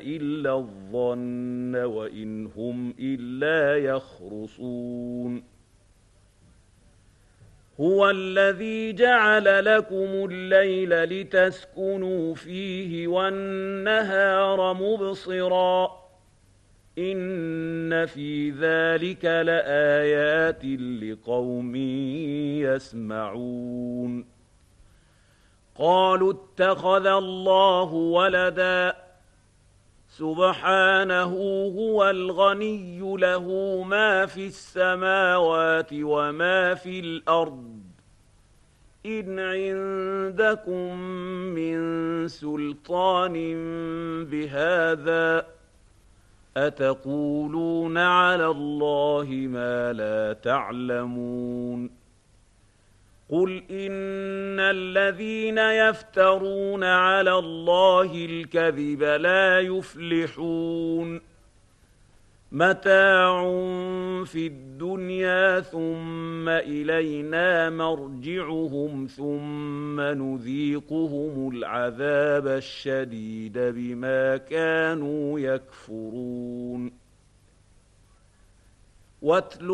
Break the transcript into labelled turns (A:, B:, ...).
A: إلا الظن وإن هم إلا يخرصون هو الذي جعل لكم الليل لتسكنوا فيه والنهار مبصرا إن في ذلك لآيات لقوم يسمعون قالوا اتخذ الله ولدا سبحانه هو الغني له ما في السماوات وما في الأرض إن عندكم من سلطان بهذا أتقولون على الله ما لا تعلمون قل إن الذين يفترون على الله الكذب لا يفلحون متاع في الدنيا ثم إلينا مرجعهم ثم نذيقهم العذاب الشديد بما كانوا يكفرون واتل